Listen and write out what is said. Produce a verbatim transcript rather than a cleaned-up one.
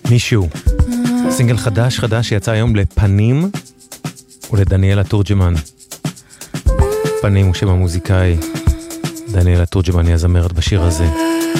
מישהו. סינגל חדש חדש שיצא היום לפנים ולדניאלה תורג'מן. פנים הוא שם המוזיקאי, דניאלה תורג'מן היא הזמרת בשיר הזה.